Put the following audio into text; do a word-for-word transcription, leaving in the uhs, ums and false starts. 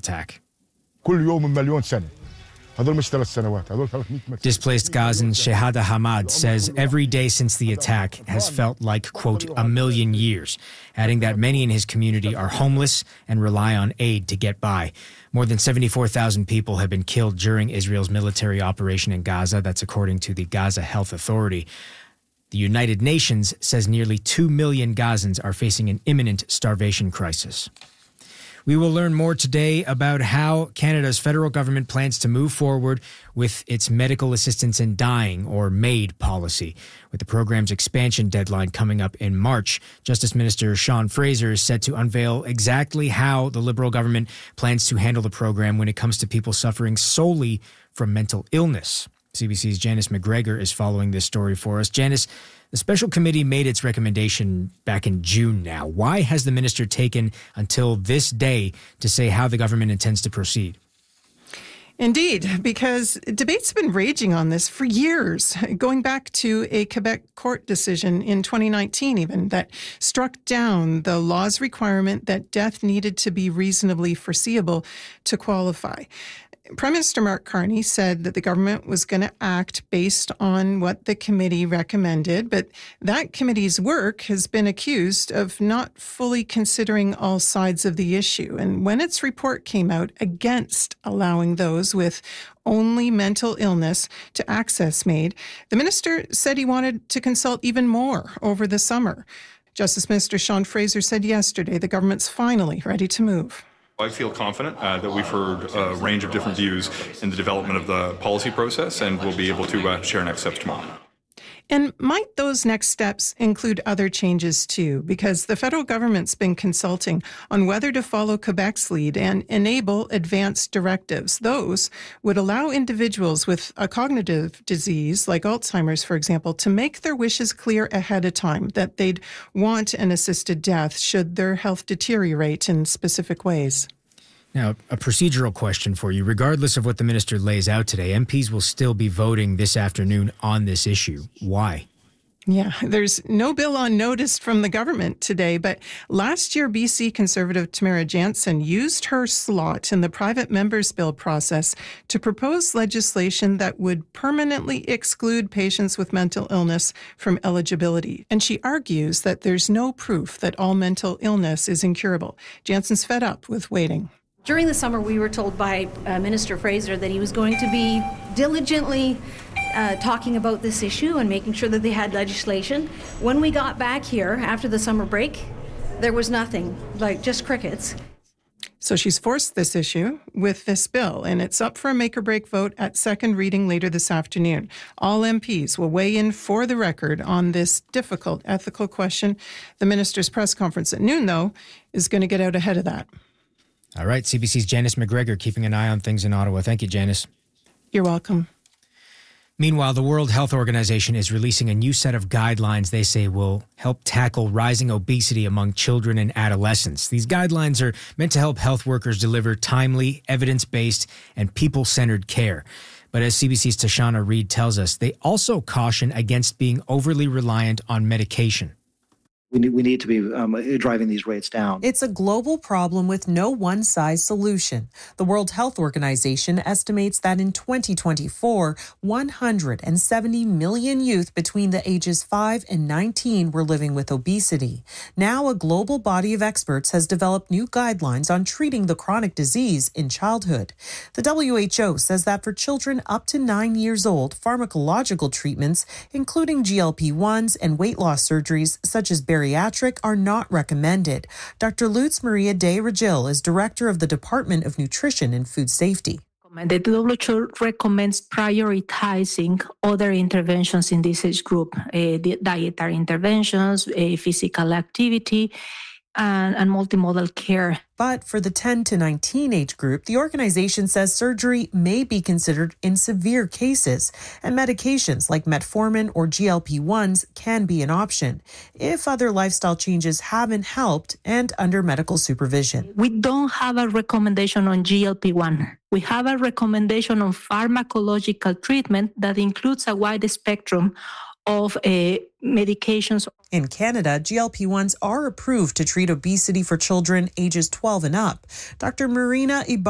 attack. Displaced Gazan Shehada Hamad says every day since the attack has felt like, quote, a million years, adding that many in his community are homeless and rely on aid to get by. More than seventy-four thousand people have been killed during Israel's military operation in Gaza. That's according to the Gaza Health Authority. The United Nations says nearly two million Gazans are facing an imminent starvation crisis. We will learn more today about how Canada's federal government plans to move forward with its medical assistance in dying, or MAID, policy. With the program's expansion deadline coming up in March, Justice Minister Sean Fraser is set to unveil exactly how the Liberal government plans to handle the program when it comes to people suffering solely from mental illness. C B C's Janice McGregor is following this story for us. Janice, the special committee made its recommendation back in June now. Why has the minister taken until this day to say how the government intends to proceed? Indeed, because debates have been raging on this for years, going back to a Quebec court decision in twenty nineteen even that struck down the law's requirement that death needed to be reasonably foreseeable to qualify. Prime Minister Mark Carney said that the government was going to act based on what the committee recommended, but that committee's work has been accused of not fully considering all sides of the issue. And when its report came out against allowing those with only mental illness to access MAID, the minister said he wanted to consult even more over the summer. Justice Minister Sean Fraser said yesterday the government's finally ready to move. I feel confident uh, that we've heard a range of different views in the development of the policy process, and we'll be able to uh, share next steps tomorrow. And might those next steps include other changes too? Because the federal government's been consulting on whether to follow Quebec's lead and enable advanced directives. Those would allow individuals with a cognitive disease, like Alzheimer's, for example, to make their wishes clear ahead of time, that they'd want an assisted death should their health deteriorate in specific ways. Now, a procedural question for you. Regardless of what the minister lays out today, M Ps will still be voting this afternoon on this issue. Why? Yeah, there's no bill on notice from the government today, but last year B C Conservative Tamara Jansen used her slot in the private members' bill process to propose legislation that would permanently exclude patients with mental illness from eligibility. And she argues that there's no proof that all mental illness is incurable. Jansen's fed up with waiting. During the summer, we were told by uh, Minister Fraser that he was going to be diligently uh, talking about this issue and making sure that they had legislation. When we got back here after the summer break, there was nothing, like just crickets. So she's forced this issue with this bill, and it's up for a make-or-break vote at second reading later this afternoon. All M Ps will weigh in for the record on this difficult ethical question. The minister's press conference at noon, though, is going to get out ahead of that. All right, C B C's Janice McGregor keeping an eye on things in Ottawa. Thank you, Janice. You're welcome. Meanwhile, the World Health Organization is releasing a new set of guidelines they say will help tackle rising obesity among children and adolescents. These guidelines are meant to help health workers deliver timely, evidence-based, and people-centered care. But as C B C's Tashana Reid tells us, they also caution against being overly reliant on medication. We need, we need to be um, driving these rates down. It's a global problem with no one-size solution. The World Health Organization estimates that in twenty twenty-four, one hundred seventy million youth between the ages five and nineteen were living with obesity. Now, a global body of experts has developed new guidelines on treating the chronic disease in childhood. The W H O says that for children up to nine years old, pharmacological treatments, including G L P ones and weight loss surgeries such as bariatric, Bariatric are not recommended. Doctor Lutz Maria de Regil is director of the Department of Nutrition and Food Safety. The W H O recommends prioritizing other interventions in this age group, uh, dietary interventions, uh, physical activity, and, and multimodal care. But for the ten to nineteen age group, the organization says surgery may be considered in severe cases, and medications like metformin or G L P ones can be an option if other lifestyle changes haven't helped and under medical supervision. We don't have a recommendation on G L P one. We have a recommendation on pharmacological treatment that includes a wide spectrum of uh, medications. In Canada, G L P ones are approved to treat obesity for children ages twelve and up. Doctor Marina Ibarra